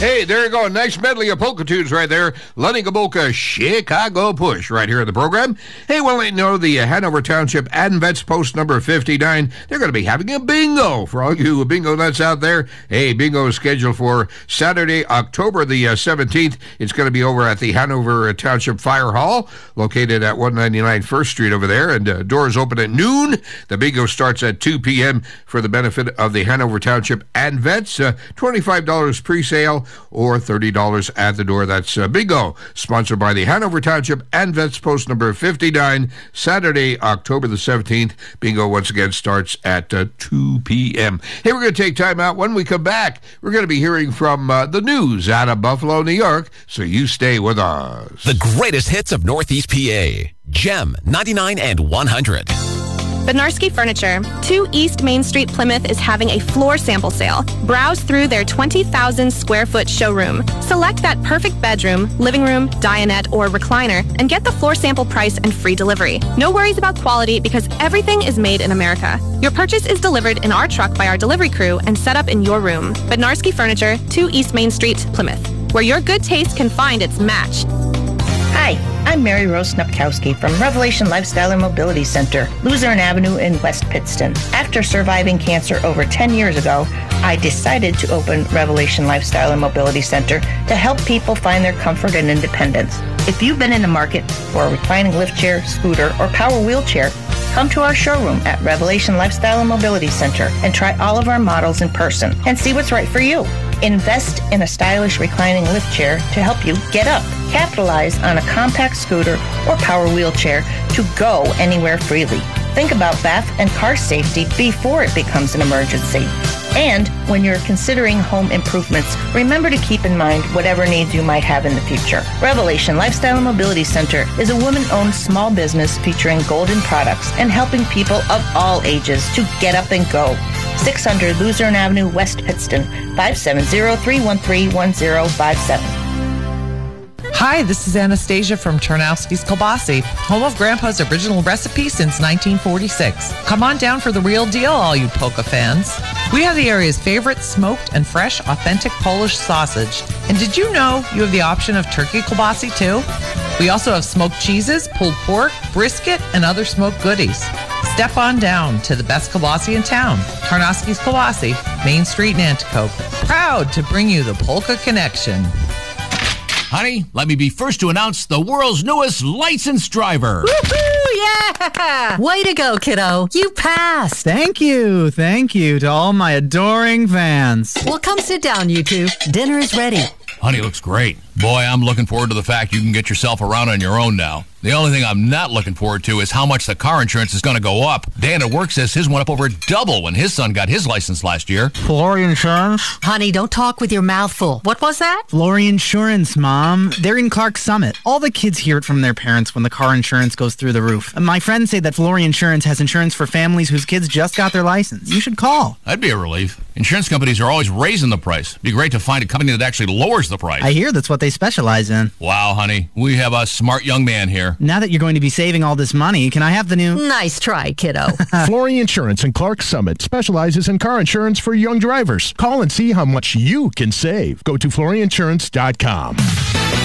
Hey, there you go. Nice medley of polka tunes right there. Lenny Gomulka, Chicago Push, right here in the program. Hey, well, you know, the Hanover Township Advents Post number 59, they're going to be having a bingo for all you bingo nuts out there. Hey, bingo is scheduled for Saturday, October the 17th. It's going to be over at the Hanover Township Fire Hall, located at 199 First Street over there, and doors open at noon. The bingo starts at 2 p.m. for the benefit of the Hanover Township Advents. $25 pre-sale or $30 at the door. That's bingo, sponsored by the Hanover Township Advents Post number 59, Saturday, October the 17th. Bingo, once again, starts at 2 p.m. Hey, we're going to take time out. When we come back, we're going to be hearing from the news out of Buffalo, New York, so you stay with us. The greatest hits of Northeast PA. Gem 99 and 100. Bednarski Furniture, 2 East Main Street, Plymouth is having a floor sample sale. Browse through their 20,000 square foot showroom. Select that perfect bedroom, living room, dinette, or recliner, and get the floor sample price and free delivery. No worries about quality because everything is made in America. Your purchase is delivered in our truck by our delivery crew and set up in your room. Bednarski Furniture, 2 East Main Street, Plymouth, where your good taste can find its match. Hi, I'm Mary Rose Snupkowski from Revelation Lifestyle and Mobility Center, Luzerne Avenue in West Pittston. After surviving cancer over 10 years ago, I decided to open Revelation Lifestyle and Mobility Center to help people find their comfort and independence. If you've been in the market for a reclining lift chair, scooter, or power wheelchair, come to our showroom at Revelation Lifestyle and Mobility Center and try all of our models in person and see what's right for you. Invest in a stylish reclining lift chair to help you get up. Capitalize on a compact scooter or power wheelchair to go anywhere freely. Think about bath and car safety before it becomes an emergency. And when you're considering home improvements, remember to keep in mind whatever needs you might have in the future. Revelation Lifestyle and Mobility Center is a woman-owned small business featuring golden products and helping people of all ages to get up and go. 600 Luzerne Avenue, West Pittston, 570-313-1057. Hi, this is Anastasia from Tarnowski's Kielbasi, home of Grandpa's original recipe since 1946. Come on down for the real deal, all you polka fans. We have the area's favorite smoked and fresh, authentic Polish sausage. And did you know you have the option of turkey kielbasi too? We also have smoked cheeses, pulled pork, brisket, and other smoked goodies. Step on down to the best kielbasi in town, Tarnowski's Kielbasi, Main Street in Anticoke. Proud to bring you the Polka Connection. Honey, let me be first to announce the world's newest licensed driver. Woohoo! Yeah! Way to go, kiddo. You passed. Thank you to all my adoring fans. Well, come sit down, you two. Dinner is ready. Honey looks great. Boy, I'm looking forward to the fact you can get yourself around on your own now. The only thing I'm not looking forward to is how much the car insurance is going to go up. Dan at work says his went up over double when his son got his license last year. Flory Insurance? Honey, don't talk with your mouth full. What was that? Flory Insurance, Mom. They're in Clark Summit. All the kids hear it from their parents when the car insurance goes through the roof. My friends say that Flory Insurance has insurance for families whose kids just got their license. You should call. That'd be a relief. Insurance companies are always raising the price. It'd be great to find a company that actually lowers the price. I hear that's what they specialize in. Wow, honey. We have a smart young man here. Now that you're going to be saving all this money, can I have the new... Nice try, kiddo. Flory Insurance in Clark Summit specializes in car insurance for young drivers. Call and see how much you can save. Go to floryinsurance.com.